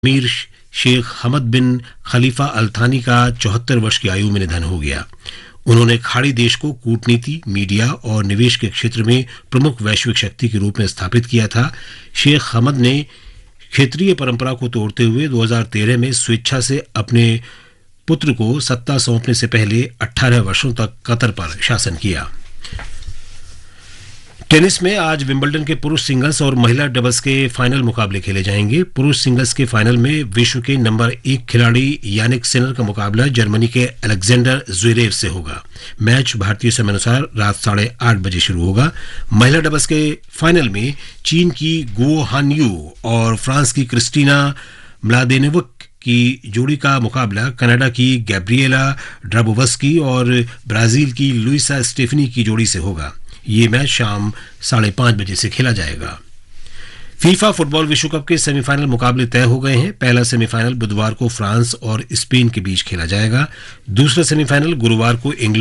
अमीर शेख हमद बिन खलीफा अल थानी का 74 वर्ष की आयु में निधन हो गया। उन्होंने खाड़ी देश को कूटनीति, मीडिया और निवेश के क्षेत्र में प्रमुख वैश्विक शक्ति के रूप में स्थापित किया था। शेख हमद ने क्षेत्रीय परंपरा को तोड़ते हुए 2013 में स्वेच्छा से अपने पुत्र को सत्ता सौंपने से पहले 18 वर्षों तक कतर पर शासन किया। टेनिस में आज विंबलडन के पुरुष सिंगल्स और महिला डबल्स के फाइनल मुकाबले खेले जाएंगे। पुरुष सिंगल्स के फाइनल में विश्व के नंबर 1 खिलाड़ी यानिक सिनर का मुकाबला जर्मनी के अलेक्जेंडर ज़्वेरेव से होगा। मैच भारतीय समय अनुसार रात 8:30 बजे शुरू होगा। महिला डबल्स के फाइनल में चीन की गो हानयू और फ्रांस की क्रिस्टीना म्लादेनोविक की जोड़ी का मुकाबला कनाडा की गैब्रिएला ड्राबोवस्की और ब्राजील की लुइसा स्टेफनी की जोड़ी से होगा। ये मैच शाम 5:30 बजे से खेला जाएगा। फीफा फुटबॉल विश्व कप के सेमीफाइनल मुकाबले तय हो गए हैं। पहला सेमीफाइनल बुधवार को फ्रांस और स्पेन के बीच खेला जाएगा। दूसरा सेमीफाइनल गुरुवार को इंग्लैंड